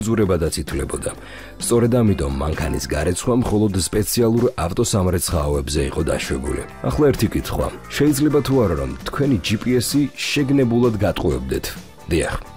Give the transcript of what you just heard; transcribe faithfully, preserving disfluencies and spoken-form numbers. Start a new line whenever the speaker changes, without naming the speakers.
ზურებადაც ითვლებოდა. სწორედ ამიტომ მანქანის გარეცხვა მხოლოდ სპეციალურ ავტოსამრეცხაოებზე იყო დაშვებული. ახლა ერთი კითხვა. შეიძლება თუ არა რომ თქვენი ჯი პი ესი შეგნებულად გატყუებდეთ? დიახ.